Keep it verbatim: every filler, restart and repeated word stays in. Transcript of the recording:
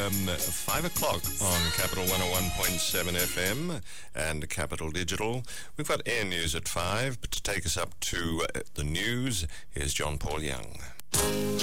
um, five o'clock on Capital one oh one point seven F M and Capital Digital. We've got Air News at five, but to take us up to uh, the news, here's John Paul Young.